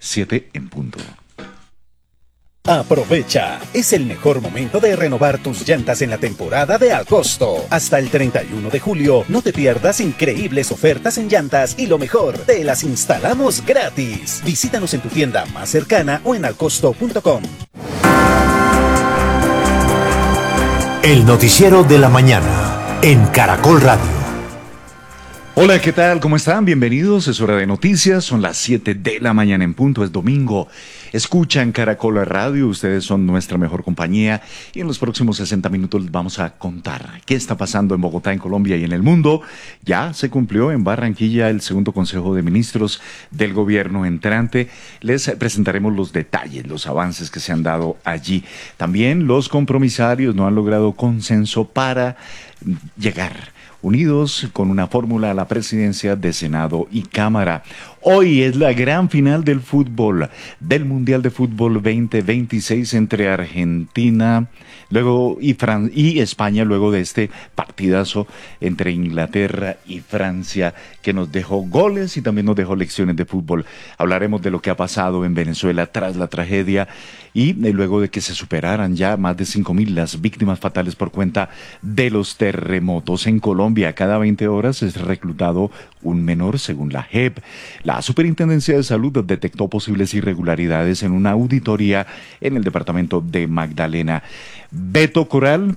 7 en punto. Aprovecha, es el mejor momento de renovar tus llantas en la temporada de Al Costo. Hasta el 31 de julio, no te pierdas increíbles ofertas en llantas y lo mejor, te las instalamos gratis. Visítanos en tu tienda más cercana o en alcosto.com. El noticiero de la mañana en Caracol Radio. Hola, ¿qué tal? ¿Cómo están? Bienvenidos, es hora de noticias, son las 7 de la mañana en punto, es domingo. Escuchan Caracol Radio, ustedes son nuestra mejor compañía y en los próximos 60 minutos les vamos a contar qué está pasando en Bogotá, en Colombia y en el mundo. Ya se cumplió en Barranquilla el segundo Consejo de Ministros del gobierno entrante. Les presentaremos los detalles, los avances que se han dado allí. También los compromisarios no han logrado consenso para llegar unidos con una fórmula a la presidencia de Senado y Cámara. Hoy es la gran final del fútbol, del Mundial de Fútbol 2026 entre Argentina y España, luego de este partidazo entre Inglaterra y Francia, que nos dejó goles y también nos dejó lecciones de fútbol. Hablaremos de lo que ha pasado en Venezuela tras la tragedia y luego de que se superaran ya más de 5.000 las víctimas fatales por cuenta de los terremotos. En Colombia, cada 20 horas es reclutado un menor, según la JEP. La Superintendencia de Salud detectó posibles irregularidades en una auditoría en el departamento de Magdalena. Beto Corral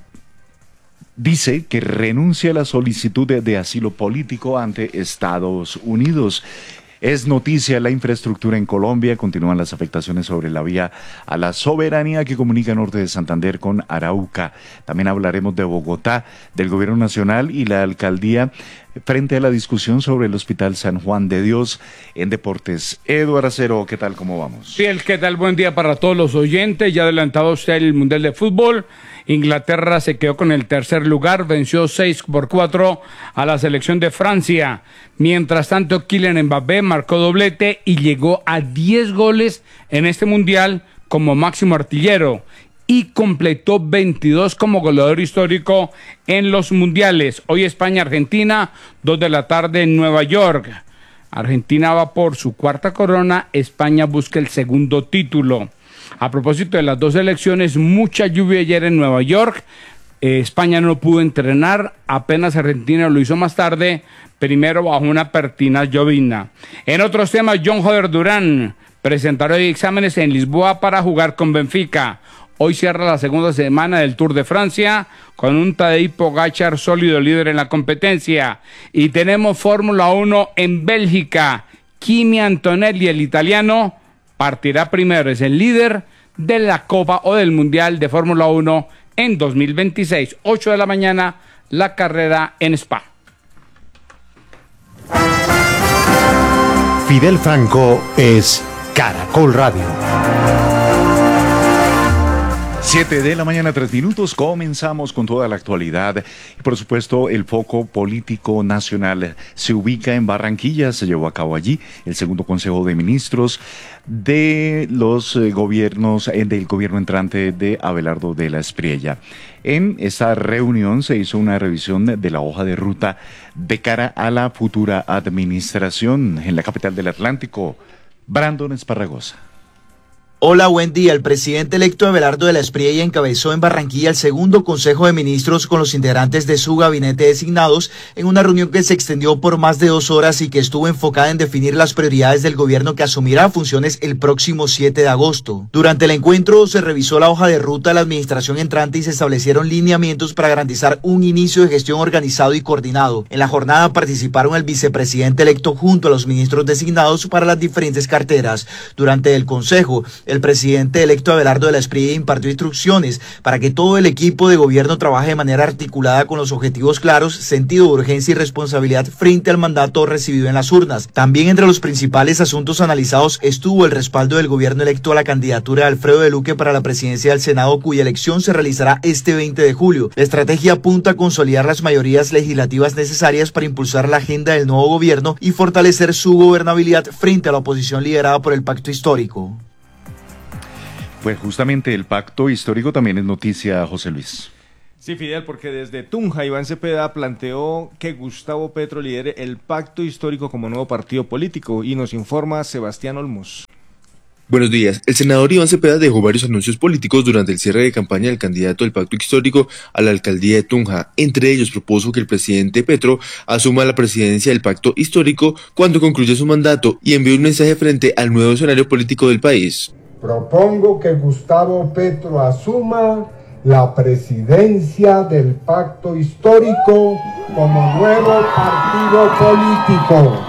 dice que renuncia a la solicitud de asilo político ante Estados Unidos. Es noticia la infraestructura en Colombia, continúan las afectaciones sobre la vía a la soberanía que comunica norte de Santander con Arauca. También hablaremos de Bogotá, del gobierno nacional y la alcaldía frente a la discusión sobre el Hospital San Juan de Dios. En deportes, Eduardo Acero, ¿qué tal? ¿Cómo vamos? Sí, ¿qué tal? Buen día para todos los oyentes. Ya adelantado usted el Mundial de Fútbol. Inglaterra se quedó con el tercer lugar, venció 6-4 a la selección de Francia. Mientras tanto, Kylian Mbappé marcó doblete y llegó a 10 goles en este Mundial como máximo artillero y completó 22 como goleador histórico en los mundiales. Hoy España-Argentina, 2 de la tarde en Nueva York. Argentina va por su cuarta corona, España busca el segundo título. A propósito de las dos selecciones, mucha lluvia ayer en Nueva York. España no pudo entrenar, apenas Argentina lo hizo más tarde, primero bajo una pertinaz llovizna. En otros temas, John Joder Durán presentará hoy exámenes en Lisboa para jugar con Benfica. Hoy cierra la segunda semana del Tour de Francia con un Tadej Pogačar sólido líder en la competencia. Y tenemos Fórmula 1 en Bélgica. Kimi Antonelli, el italiano, partirá primero, es el líder de la Copa o del Mundial de Fórmula 1 en 2026. 8 de la mañana, la carrera en Spa. Fidel Franco es Caracol Radio. 7 de la mañana, 3 minutos, comenzamos con toda la actualidad. Y por supuesto, el foco político nacional se ubica en Barranquilla. Se llevó a cabo allí el segundo Consejo de Ministros de los gobiernos, del gobierno entrante de Abelardo de la Espriella. En esta reunión se hizo una revisión de la hoja de ruta de cara a la futura administración en la capital del Atlántico. Brandon Esparragosa. Hola, buen día. El presidente electo Abelardo de la Espriella encabezó en Barranquilla el segundo Consejo de Ministros con los integrantes de su gabinete designados en una reunión que se extendió por más de 2 horas y que estuvo enfocada en definir las prioridades del gobierno que asumirá funciones el próximo 7 de agosto. Durante el encuentro se revisó la hoja de ruta de la administración entrante y se establecieron lineamientos para garantizar un inicio de gestión organizado y coordinado. En la jornada participaron el vicepresidente electo junto a los ministros designados para las diferentes carteras. Durante el Consejo, el presidente electo Abelardo de la Espriella impartió instrucciones para que todo el equipo de gobierno trabaje de manera articulada con los objetivos claros, sentido de urgencia y responsabilidad frente al mandato recibido en las urnas. También entre los principales asuntos analizados estuvo el respaldo del gobierno electo a la candidatura de Alfredo de Luque para la presidencia del Senado, cuya elección se realizará este 20 de julio. La estrategia apunta a consolidar las mayorías legislativas necesarias para impulsar la agenda del nuevo gobierno y fortalecer su gobernabilidad frente a la oposición liderada por el Pacto Histórico. Pues justamente el pacto histórico también es noticia, José Luis. Sí, Fidel, porque desde Tunja Iván Cepeda planteó que Gustavo Petro lidere el pacto histórico como nuevo partido político y nos informa Sebastián Olmos. Buenos días. El senador Iván Cepeda dejó varios anuncios políticos durante el cierre de campaña del candidato del Pacto Histórico a la alcaldía de Tunja. Entre ellos propuso que el presidente Petro asuma la presidencia del Pacto Histórico cuando concluya su mandato y envió un mensaje frente al nuevo escenario político del país. Propongo que Gustavo Petro asuma la presidencia del Pacto Histórico como nuevo partido político.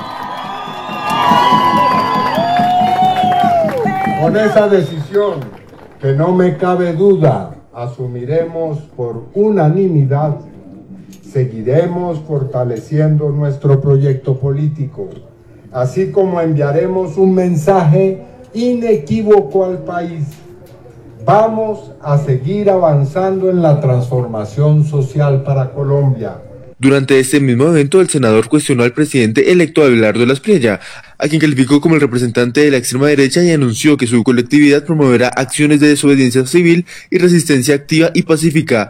Con esa decisión, que no me cabe duda, asumiremos por unanimidad, seguiremos fortaleciendo nuestro proyecto político, así como enviaremos un mensaje inequívoco al país. Vamos a seguir avanzando en la transformación social para Colombia. Durante este mismo evento, el senador cuestionó al presidente electo Abelardo Lasprilla, a quien calificó como el representante de la extrema derecha y anunció que su colectividad promoverá acciones de desobediencia civil y resistencia activa y pacífica.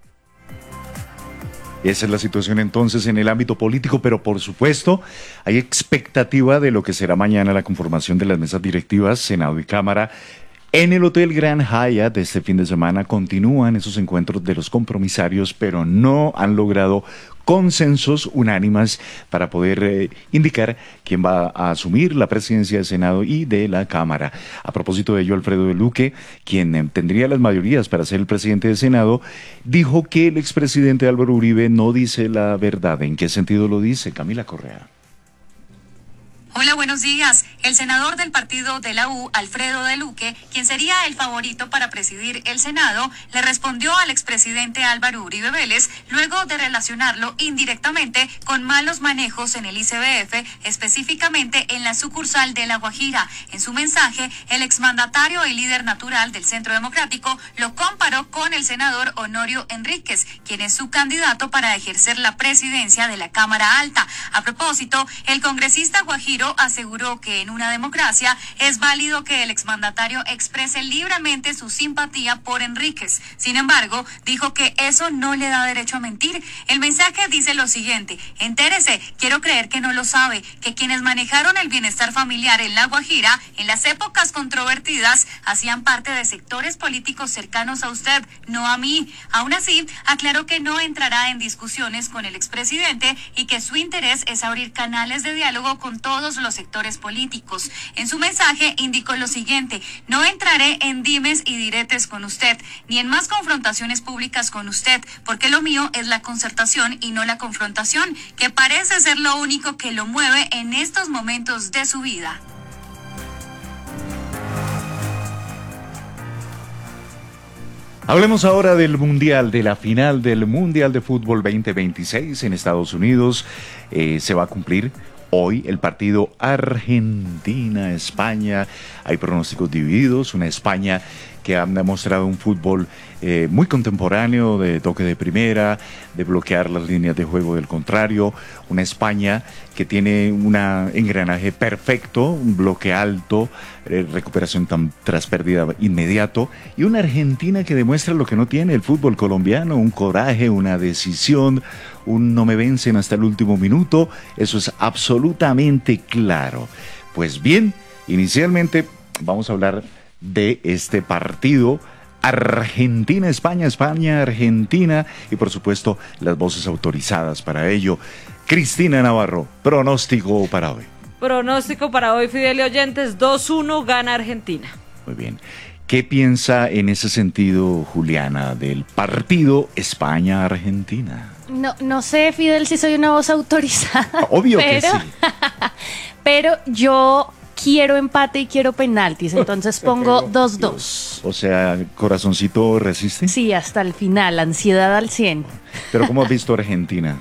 Esa es la situación entonces en el ámbito político, pero por supuesto hay expectativa de lo que será mañana la conformación de las mesas directivas, Senado y Cámara. En el Hotel Grand Hyatt este fin de semana continúan esos encuentros de los compromisarios, pero no han logrado consensos unánimes para poder indicar quién va a asumir la presidencia del Senado y de la Cámara. A propósito de ello, Alfredo de Luque, quien tendría las mayorías para ser el presidente del Senado, dijo que el expresidente Álvaro Uribe no dice la verdad. ¿En qué sentido lo dice? Camila Correa. Hola, buenos días. El senador del partido de la U, Alfredo de Luque, quien sería el favorito para presidir el Senado, le respondió al expresidente Álvaro Uribe Vélez luego de relacionarlo indirectamente con malos manejos en el ICBF, específicamente en la sucursal de La Guajira. En su mensaje, el exmandatario y líder natural del Centro Democrático lo comparó con el senador Honorio Enríquez, quien es su candidato para ejercer la presidencia de la Cámara Alta. A propósito, el congresista guajiro aseguró que en una democracia es válido que el exmandatario exprese libremente su simpatía por Enríquez. Sin embargo, dijo que eso no le da derecho a mentir. El mensaje dice lo siguiente: entérese, quiero creer que no lo sabe, que quienes manejaron el bienestar familiar en La Guajira en las épocas controvertidas hacían parte de sectores políticos cercanos a usted, no a mí. Aún así, aclaró que no entrará en discusiones con el expresidente y que su interés es abrir canales de diálogo con todos los sectores políticos. En su mensaje indicó lo siguiente: no entraré en dimes y diretes con usted, ni en más confrontaciones públicas con usted, porque lo mío es la concertación y no la confrontación, que parece ser lo único que lo mueve en estos momentos de su vida. Hablemos ahora del Mundial, de la final del Mundial de Fútbol 2026 en Estados Unidos. Se va a cumplir hoy el partido Argentina-España. Hay pronósticos divididos. Una España que ha demostrado un fútbol muy contemporáneo, de toque de primera, de bloquear las líneas de juego del contrario. Una España que tiene un engranaje perfecto, un bloque alto, recuperación tras pérdida inmediato. Y una Argentina que demuestra lo que no tiene el fútbol colombiano: un coraje, una decisión, un no me vencen hasta el último minuto. Eso es absolutamente claro. Pues bien, inicialmente vamos a hablar de este partido Argentina-España, España-Argentina, y por supuesto las voces autorizadas para ello. Cristina Navarro, pronóstico para hoy. Pronóstico para hoy, Fidel y oyentes: 2-1 gana Argentina. Muy bien. ¿Qué piensa en ese sentido, Juliana, del partido España-Argentina? No sé, Fidel, si soy una voz autorizada. Obvio que sí. Pero yo quiero empate y quiero penaltis, entonces pongo 2-2. O sea, ¿corazoncito resiste? Sí, hasta el final, ansiedad al 100. Pero ¿cómo has visto Argentina?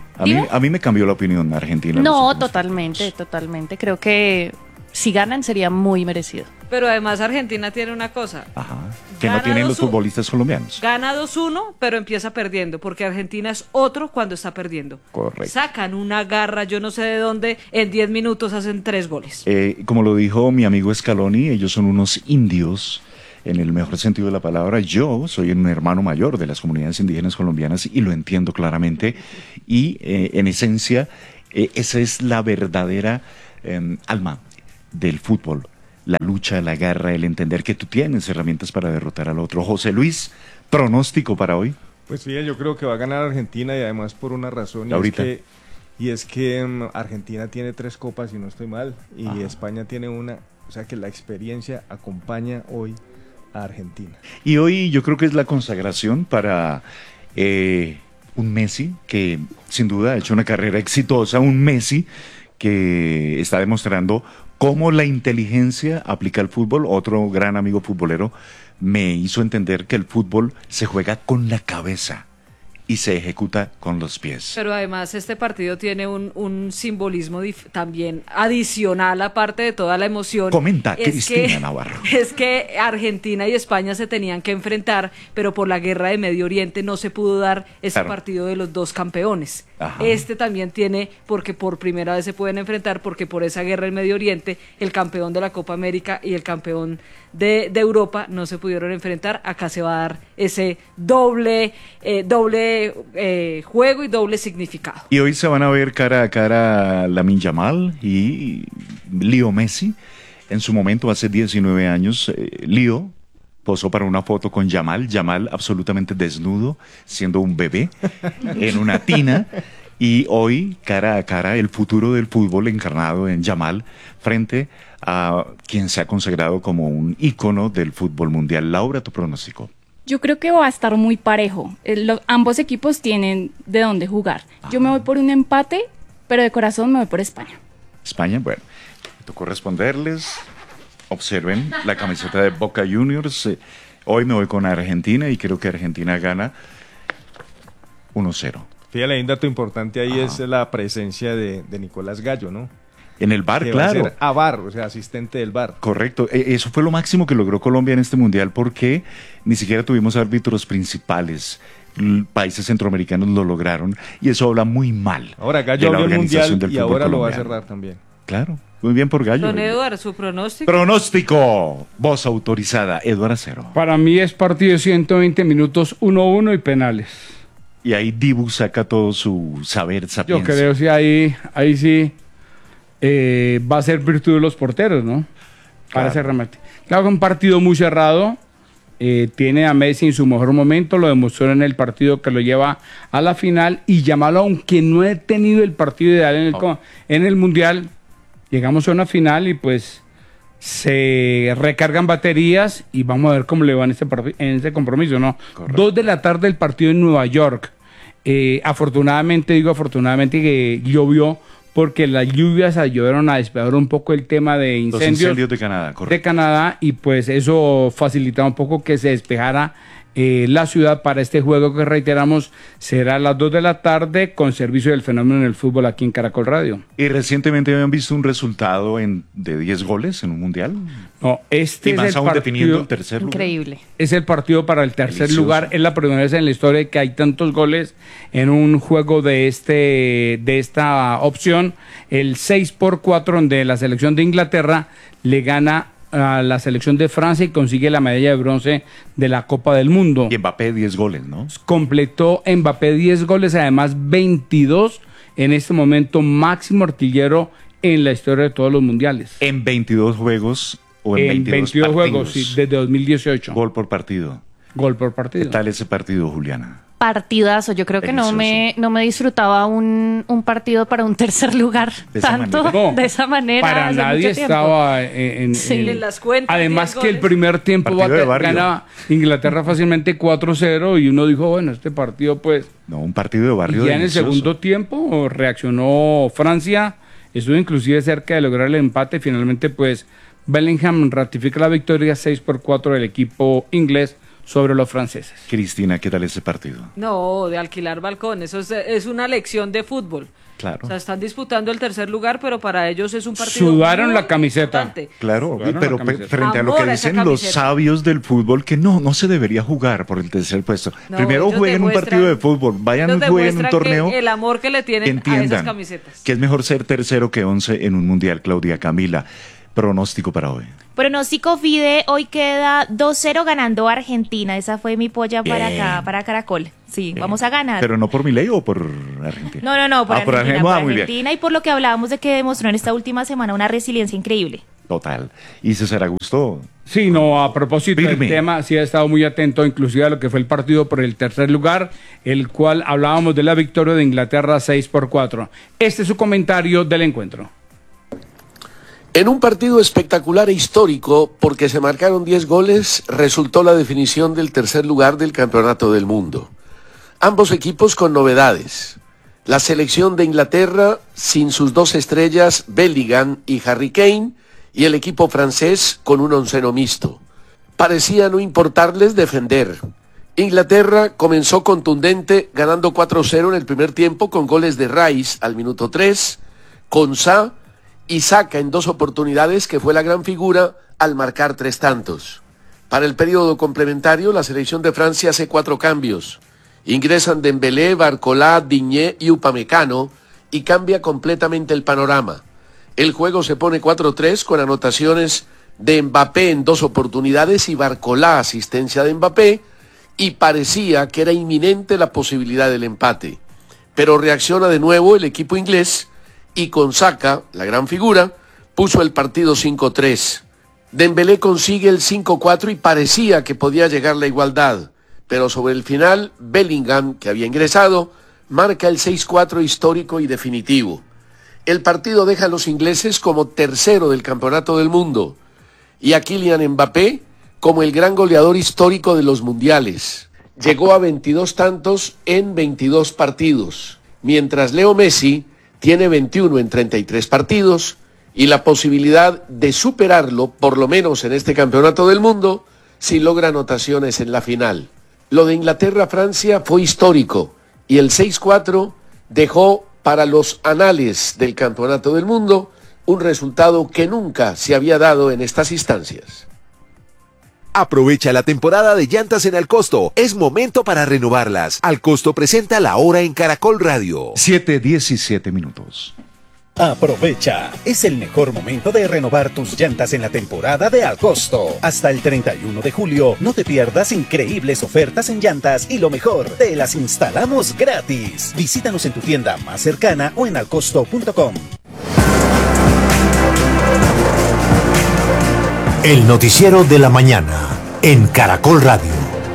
A mí me cambió la opinión Argentina. No, totalmente. Creo que si ganan sería muy merecido. Pero además Argentina tiene una cosa. Ajá. Que no tienen los futbolistas colombianos. Gana 2-1, pero empieza perdiendo, porque Argentina es otro cuando está perdiendo. Correcto. Sacan una garra, yo no sé de dónde, en 10 minutos hacen 3 goles. Como lo dijo mi amigo Scaloni, ellos son unos indios, en el mejor sentido de la palabra. Yo soy un hermano mayor de las comunidades indígenas colombianas y lo entiendo claramente. Y en esencia, esa es la verdadera alma del fútbol. la lucha, la garra, el entender que tú tienes herramientas para derrotar al otro. José Luis, pronóstico para hoy. Pues sí, yo creo que va a ganar Argentina y además por una razón. Ahorita. Y es que Argentina tiene 3 copas, si no estoy mal, y España tiene una. O sea que la experiencia acompaña hoy a Argentina. Y hoy yo creo que es la consagración para un Messi que sin duda ha hecho una carrera exitosa, un Messi que está demostrando cómo la inteligencia aplica al fútbol. Otro gran amigo futbolero me hizo entender que el fútbol se juega con la cabeza y se ejecuta con los pies. Pero además este partido tiene un simbolismo también adicional, aparte de toda la emoción. Comenta, Cristina Navarro. Es que Argentina y España se tenían que enfrentar, pero por la guerra de Medio Oriente no se pudo dar ese partido de los dos campeones. Ajá. Este también tiene, porque por primera vez se pueden enfrentar, porque por esa guerra del Medio Oriente, el campeón de la Copa América y el campeón de Europa no se pudieron enfrentar. Acá se va a dar ese doble juego y doble significado. Y hoy se van a ver cara a cara Lamine Yamal y Leo Messi. En su momento, hace 19 años, Leo posó para una foto con Yamal absolutamente desnudo, siendo un bebé, en una tina. Y hoy, cara a cara, el futuro del fútbol encarnado en Yamal frente a quien se ha consagrado como un ícono del fútbol mundial. Laura, tu pronóstico. Yo creo que va a estar muy parejo. Ambos equipos tienen de dónde jugar. Yo me voy por un empate, pero de corazón me voy por España. España, bueno, me tocó responderles. Observen la camiseta de Boca Juniors. Hoy me voy con Argentina y creo que Argentina gana 1-0. Fíjate, un dato importante ahí es la presencia de Nicolás Gallo, ¿no? En el VAR, que claro. Va a ser a VAR, o sea, asistente del VAR. Correcto. Eso fue lo máximo que logró Colombia en este mundial porque ni siquiera tuvimos árbitros principales. Países centroamericanos lo lograron y eso habla muy mal. Ahora Gallo abrió el mundial y ahora lo va a cerrar también. Claro, muy bien por Gallo. Don Eduardo, ¿su pronóstico? Pronóstico, voz autorizada, Eduardo Acero. Para mí es partido de 120 minutos, 1-1 y penales. Y ahí Dibu saca todo su saber, sapiencia. Yo creo que ahí sí va a ser virtud de los porteros, ¿no? Para ese remate. Claro que un partido muy cerrado. Tiene a Messi en su mejor momento, lo demostró en el partido que lo lleva a la final. Y Yamal, aunque no he tenido el partido ideal en el Mundial, llegamos a una final y pues se recargan baterías y vamos a ver cómo le va en este compromiso, ¿no? 2 de la tarde el partido en Nueva York. Afortunadamente que llovió, porque las lluvias ayudaron a despejar un poco el tema de incendios. Los incendios de Canadá, correcto. De Canadá, y pues eso facilitaba un poco que se despejara la ciudad para este juego que reiteramos será a las 2 de la tarde con servicio del fenómeno en el fútbol aquí en Caracol Radio. ¿Y recientemente habían visto un resultado de 10 goles en un mundial? No, este y más es el aún partido definiendo el tercer lugar. Increíble. Es el partido para el tercer Delicioso. lugar. Es la primera vez en la historia que hay tantos goles en un juego de esta opción. El 6-4 donde la selección de Inglaterra le gana a la selección de Francia y consigue la medalla de bronce de la Copa del Mundo. Y Mbappé 10 goles, ¿no? Completó Mbappé 10 goles, además 22 en este momento, máximo artillero en la historia de todos los mundiales. En 22 juegos o en 22 juegos, sí, desde 2018. Gol por partido. Gol por partido. ¿Qué tal ese partido, Juliana? Partidazo, yo creo que no me disfrutaba un partido para un tercer lugar De esa tanto manera. No, de esa manera. Para hace nadie mucho tiempo. estaba en las cuentas. además 10 que el goles. primer tiempo Partido de barrio. gana Inglaterra fácilmente 4-0 y uno dijo, bueno, este partido pues... No, un partido de barrio Y ya en el delicioso. segundo tiempo reaccionó Francia, estuvo inclusive cerca de lograr el empate, finalmente pues Bellingham ratifica la victoria 6-4 del equipo inglés sobre los franceses. Cristina, ¿qué tal ese partido? No, de alquilar balcón, eso es una lección de fútbol. Claro. O sea, están disputando el tercer lugar, pero para ellos es un partido Sudaron muy la camiseta. importante. Claro, Jugaron pero la camiseta. frente a lo Amor que a esa dicen los camiseta. sabios del fútbol, que no se debería jugar por el tercer puesto. No, Primero ellos jueguen un demuestran- partido de fútbol, vayan ellos y jueguen un demuestran torneo. que el amor que le tienen a esas entiendan camisetas. que es mejor ser tercero que 11 en un mundial, Claudia Camila. Pronóstico para hoy. Pronóstico Fide, hoy queda 2-0 ganando Argentina. Esa fue mi polla para Bien. acá, para Caracol. Sí, vamos a ganar. ¿Pero no por Milei o por Argentina? No, por por Argentina, Argentina, por muy bien. Argentina y por lo que hablábamos de que demostró en esta última semana una resiliencia increíble. Total. ¿Y César Augusto? Sí, no, a propósito del tema, sí ha estado muy atento inclusive a lo que fue el partido por el tercer lugar, el cual hablábamos de la victoria de Inglaterra 6-4. Este es su comentario del encuentro. En un partido espectacular e histórico, porque se marcaron 10 goles, resultó la definición del tercer lugar del Campeonato del Mundo. Ambos equipos con novedades. La selección de Inglaterra sin sus 2 estrellas, Bellingham y Harry Kane, y el equipo francés con un onceno mixto. Parecía no importarles defender. Inglaterra comenzó contundente, ganando 4-0 en el primer tiempo con goles de Rice al minuto 3, Konsa y Saka en 2 oportunidades, que fue la gran figura al marcar 3 tantos. Para el periodo complementario, la selección de Francia hace 4 cambios. Ingresan Dembélé, Barcola, Digne y Upamecano y cambia completamente el panorama. El juego se pone 4-3 con anotaciones de Mbappé en 2 oportunidades y Barcola, asistencia de Mbappé, y parecía que era inminente la posibilidad del empate. Pero reacciona de nuevo el equipo inglés y con Saka, la gran figura, puso el partido 5-3. Dembélé consigue el 5-4 y parecía que podía llegar la igualdad, pero sobre el final Bellingham, que había ingresado, marca el 6-4 histórico y definitivo. El partido deja a los ingleses como tercero del Campeonato del Mundo y a Kylian Mbappé como el gran goleador histórico de los mundiales. Llegó a 22 tantos en 22 partidos, mientras Leo Messi tiene 21 en 33 partidos y la posibilidad de superarlo, por lo menos en este Campeonato del Mundo, si logra anotaciones en la final. Lo de Inglaterra-Francia fue histórico y el 6-4 dejó para los anales del Campeonato del Mundo un resultado que nunca se había dado en estas instancias. Aprovecha la temporada de llantas en Alcosto. Es momento para renovarlas. Alcosto presenta La Hora en Caracol Radio. 7:17 minutos. Aprovecha, es el mejor momento de renovar tus llantas en la temporada de Alcosto. Hasta el 31 de julio, no te pierdas increíbles ofertas en llantas y lo mejor, te las instalamos gratis. Visítanos en tu tienda más cercana o en alcosto.com. El noticiero de la mañana en Caracol Radio.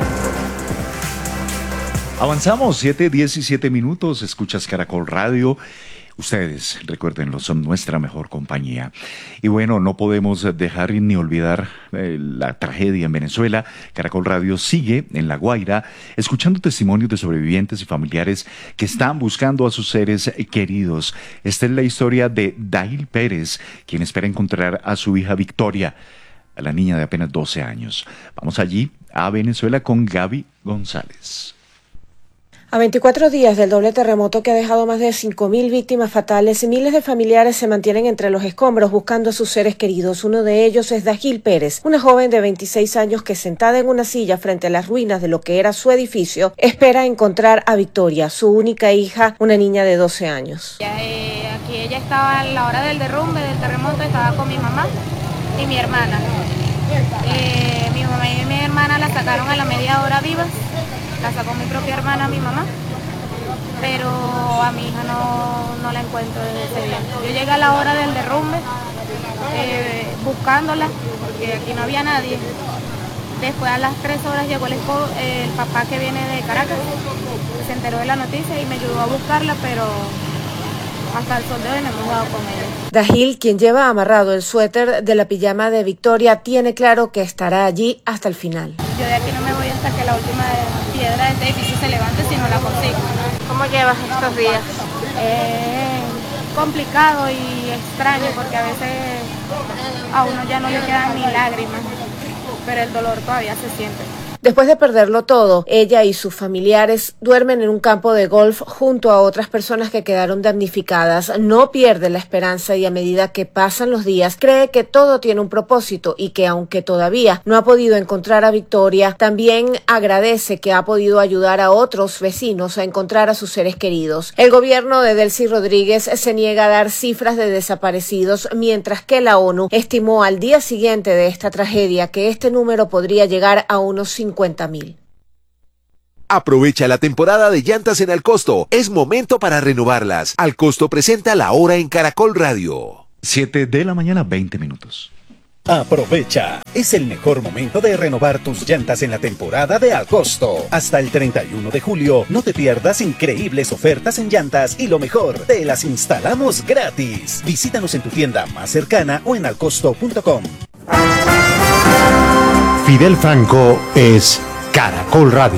Avanzamos, 7:17 minutos, escuchas Caracol Radio. Ustedes, recuérdenlo, son nuestra mejor compañía. Y bueno, no podemos dejar ni olvidar la tragedia en Venezuela. Caracol Radio sigue en La Guaira, escuchando testimonios de sobrevivientes y familiares que están buscando a sus seres queridos. Esta es la historia de Dahil Pérez, quien espera encontrar a su hija Victoria, a la niña de apenas 12 años. Vamos allí, a Venezuela, con Gaby González. A 24 días del doble terremoto que ha dejado más de 5.000 víctimas fatales, miles de familiares se mantienen entre los escombros buscando a sus seres queridos. Uno de ellos es Dahil Pérez, una joven de 26 años que, sentada en una silla frente a las ruinas de lo que era su edificio, espera encontrar a Victoria, su única hija, una niña de 12 años. Aquí ella estaba a la hora del derrumbe, del terremoto, estaba con mi mamá y mi hermana. Mi mamá y mi hermana la sacaron a la media hora vivas. La sacó mi propia hermana, mi mamá, pero a mi hija no la encuentro desde ese día. Yo llegué a la hora del derrumbe buscándola, porque aquí no había nadie. Después a las 3 horas llegó el papá que viene de Caracas, se enteró de la noticia y me ayudó a buscarla, pero hasta el sol de hoy no hemos dado con ella. Dahil, quien lleva amarrado el suéter de la pijama de Victoria, tiene claro que estará allí hasta el final. Yo de aquí no me voy hasta que la última piedra de este edificio se levante si no la consigo. ¿Cómo llevas estos días? Complicado y extraño porque a veces a uno ya no le quedan ni lágrimas, pero el dolor todavía se siente. Después de perderlo todo, ella y sus familiares duermen en un campo de golf junto a otras personas que quedaron damnificadas. No pierde la esperanza y a medida que pasan los días cree que todo tiene un propósito y que aunque todavía no ha podido encontrar a Victoria, también agradece que ha podido ayudar a otros vecinos a encontrar a sus seres queridos. El gobierno de Delcy Rodríguez se niega a dar cifras de desaparecidos, mientras que la ONU estimó al día siguiente de esta tragedia que este número podría llegar a unos 50.000. Aprovecha la temporada de llantas en Alcosto. Es momento para renovarlas. Alcosto presenta La Hora en Caracol Radio. 7 de la mañana, 20 minutos. Aprovecha. Es el mejor momento de renovar tus llantas en la temporada de Al Costo. Hasta el 31 de julio, no te pierdas increíbles ofertas en llantas y lo mejor, te las instalamos gratis. Visítanos en tu tienda más cercana o en alcosto.com. Fidel Franco es Caracol Radio.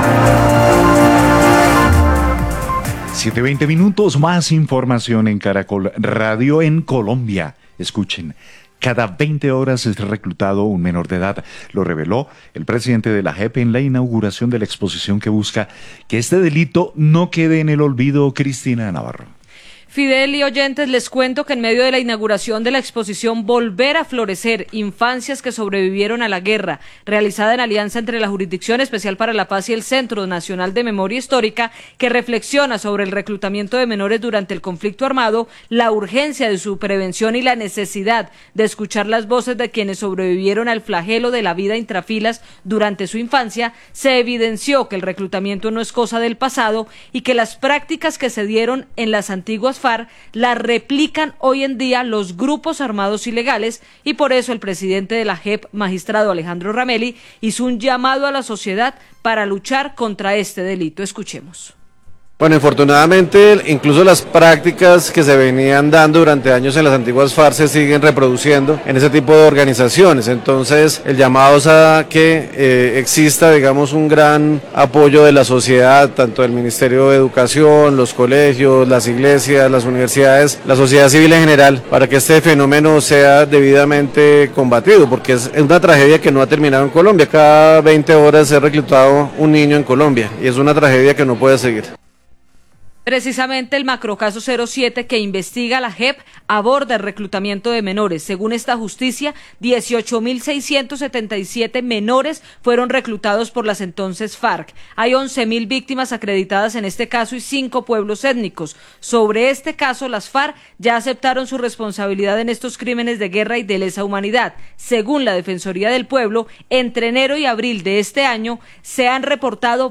7:20 minutos, más información en Caracol Radio en Colombia. Escuchen. Cada 20 horas es reclutado un menor de edad. Lo reveló el presidente de la JEP en la inauguración de la exposición que busca que este delito no quede en el olvido. Cristina Navarro. Fidel y oyentes, les cuento que en medio de la inauguración de la exposición Volver a Florecer, Infancias que sobrevivieron a la guerra, realizada en alianza entre la Jurisdicción Especial para la Paz y el Centro Nacional de Memoria Histórica, que reflexiona sobre el reclutamiento de menores durante el conflicto armado, la urgencia de su prevención y la necesidad de escuchar las voces de quienes sobrevivieron al flagelo de la vida intrafilas durante su infancia, se evidenció que el reclutamiento no es cosa del pasado y que las prácticas que se dieron en las antiguas FARC la replican hoy en día los grupos armados ilegales, y por eso el presidente de la JEP, magistrado Alejandro Ramelli, hizo un llamado a la sociedad para luchar contra este delito. Escuchemos. Bueno, infortunadamente, incluso las prácticas que se venían dando durante años en las antiguas FARC se siguen reproduciendo en ese tipo de organizaciones. Entonces, el llamado es a que exista, digamos, un gran apoyo de la sociedad, tanto del Ministerio de Educación, los colegios, las iglesias, las universidades, la sociedad civil en general, para que este fenómeno sea debidamente combatido, porque es una tragedia que no ha terminado en Colombia. Cada 20 horas se ha reclutado un niño en Colombia y es una tragedia que no puede seguir. Precisamente el macrocaso 07 que investiga la JEP aborda el reclutamiento de menores. Según esta justicia, 18.677 menores fueron reclutados por las entonces FARC. Hay 11.000 víctimas acreditadas en este caso y 5 pueblos étnicos. Sobre este caso, las FARC ya aceptaron su responsabilidad en estos crímenes de guerra y de lesa humanidad. Según la Defensoría del Pueblo, entre enero y abril de este año se han reportado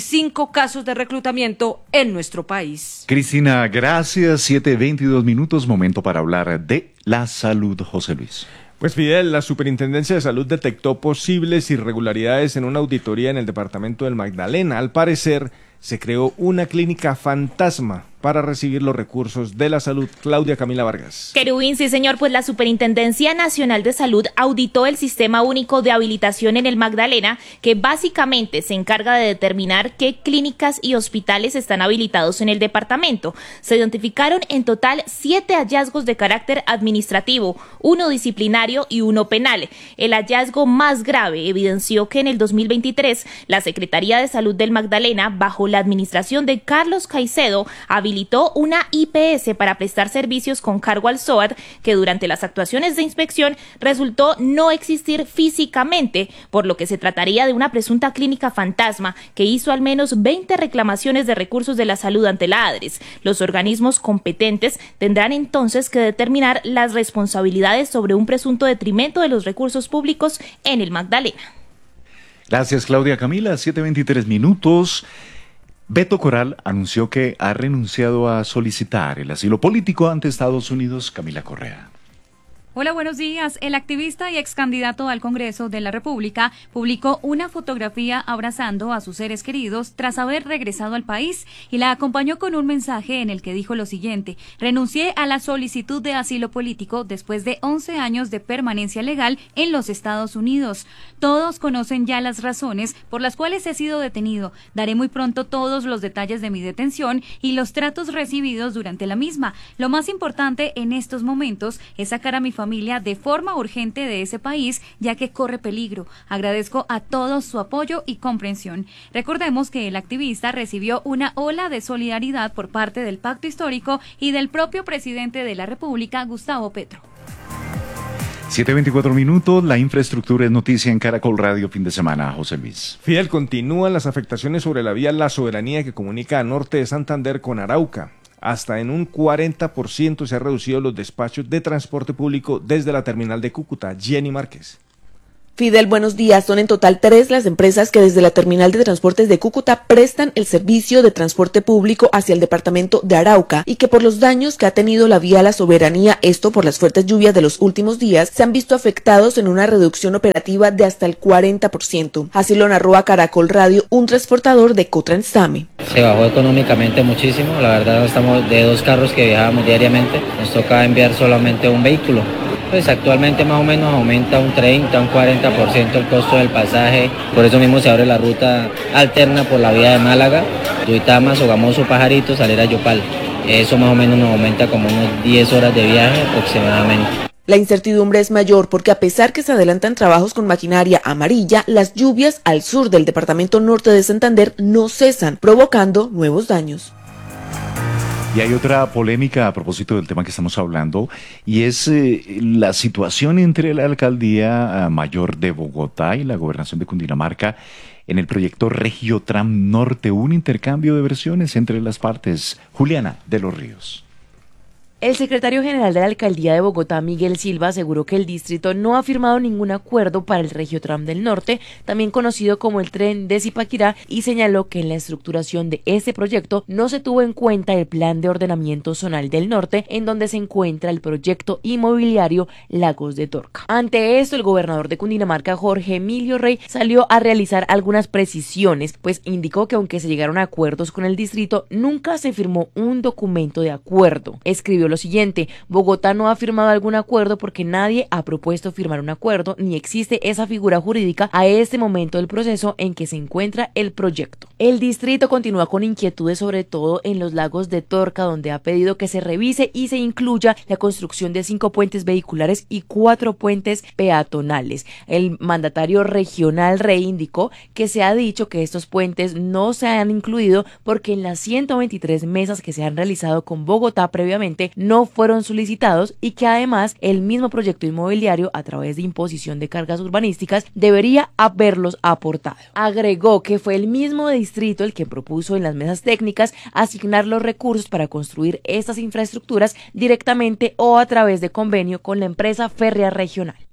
25 casos de reclutamiento en nuestro país. Cristina, gracias. 7:22 minutos, momento para hablar de la salud, José Luis. Pues Fidel, la Superintendencia de Salud detectó posibles irregularidades en una auditoría en el departamento del Magdalena. Al parecer, se creó una clínica fantasma para recibir los recursos de la salud. Claudia Camila Vargas. Querubín, sí señor, pues la Superintendencia Nacional de Salud auditó el Sistema Único de Habilitación en el Magdalena, que básicamente se encarga de determinar qué clínicas y hospitales están habilitados en el departamento. Se identificaron en total 7 hallazgos de carácter administrativo, 1 disciplinario y 1 penal. El hallazgo más grave evidenció que en el 2023 la Secretaría de Salud del Magdalena, bajo la administración de Carlos Caicedo, habilitó una IPS para prestar servicios con cargo al SOAT, que durante las actuaciones de inspección resultó no existir físicamente, por lo que se trataría de una presunta clínica fantasma que hizo al menos 20 reclamaciones de recursos de la salud ante la ADRES. Los organismos competentes tendrán entonces que determinar las responsabilidades sobre un presunto detrimento de los recursos públicos en el Magdalena. Gracias, Claudia Camila. 7:23 minutos. Beto Coral anunció que ha renunciado a solicitar el asilo político ante Estados Unidos. Camila Correa. Hola, buenos días. El activista y ex candidato al Congreso de la República publicó una fotografía abrazando a sus seres queridos tras haber regresado al país y la acompañó con un mensaje en el que dijo lo siguiente: renuncié a la solicitud de asilo político después de 11 años de permanencia legal en los Estados Unidos. Todos conocen ya las razones por las cuales he sido detenido. Daré muy pronto todos los detalles de mi detención y los tratos recibidos durante la misma. Lo más importante en estos momentos es sacar a mi familia de forma urgente de ese país, ya que corre peligro. Agradezco a todos su apoyo y comprensión. Recordemos que el activista recibió una ola de solidaridad por parte del Pacto Histórico y del propio presidente de la República, Gustavo Petro. 7:24 minutos, la infraestructura es noticia en Caracol Radio fin de semana, José Luis. Fidel, continúan las afectaciones sobre la vía La Soberanía que comunica a norte de Santander con Arauca. Hasta en un 40% se han reducido los despachos de transporte público desde la terminal de Cúcuta. Jenny Márquez. Fidel, buenos días. Son en total 3 las empresas que desde la terminal de transportes de Cúcuta prestan el servicio de transporte público hacia el departamento de Arauca y que por los daños que ha tenido la vía La Soberanía, esto por las fuertes lluvias de los últimos días, se han visto afectados en una reducción operativa de hasta el 40%. Así lo narró a Caracol Radio un transportador de Cotransame. Se bajó económicamente muchísimo, la verdad estamos de 2 carros que viajábamos diariamente, nos toca enviar solamente un vehículo. Pues actualmente más o menos aumenta un 30, un 40% el costo del pasaje, por eso mismo se abre la ruta alterna por la vía de Málaga, Duitama, Sogamoso, Pajarito, salir a Yopal. Eso más o menos nos aumenta como unos 10 horas de viaje aproximadamente. La incertidumbre es mayor porque a pesar que se adelantan trabajos con maquinaria amarilla, las lluvias al sur del departamento norte de Santander no cesan, provocando nuevos daños. Y hay otra polémica a propósito del tema que estamos hablando, y es la situación entre la Alcaldía Mayor de Bogotá y la Gobernación de Cundinamarca en el proyecto Regiotram Norte, un intercambio de versiones entre las partes. Juliana de los Ríos. El secretario general de la Alcaldía de Bogotá, Miguel Silva, aseguró que el distrito no ha firmado ningún acuerdo para el Regiotram del Norte, también conocido como el tren de Zipaquirá, y señaló que en la estructuración de este proyecto no se tuvo en cuenta el Plan de Ordenamiento Zonal del Norte, en donde se encuentra el proyecto inmobiliario Lagos de Torca. Ante esto, el gobernador de Cundinamarca, Jorge Emilio Rey, salió a realizar algunas precisiones, pues indicó que aunque se llegaron a acuerdos con el distrito, nunca se firmó un documento de acuerdo. Escribió lo siguiente: Bogotá no ha firmado algún acuerdo porque nadie ha propuesto firmar un acuerdo ni existe esa figura jurídica a este momento del proceso en que se encuentra el proyecto. El distrito continúa con inquietudes sobre todo en los lagos de Torca, donde ha pedido que se revise y se incluya la construcción de 5 puentes vehiculares y 4 puentes peatonales. El mandatario regional Rey indicó que se ha dicho que estos puentes no se han incluido porque en las 123 mesas que se han realizado con Bogotá previamente no fueron solicitados y que además el mismo proyecto inmobiliario a través de imposición de cargas urbanísticas debería haberlos aportado. Agregó que fue el mismo distrito el que propuso en las mesas técnicas asignar los recursos para construir estas infraestructuras directamente o a través de convenio con la empresa férrea regional.